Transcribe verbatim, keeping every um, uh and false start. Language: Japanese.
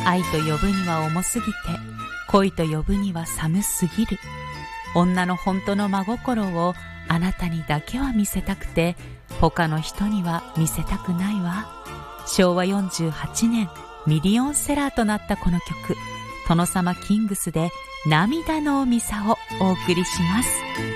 愛と呼ぶには重すぎて、恋と呼ぶには寒すぎる。女の本当の真心をあなたにだけは見せたくて、他の人には見せたくないわ。しょうわよんじゅうはちねんミリオンセラーとなったこの曲、殿様キングスで涙のおみさをお送りします。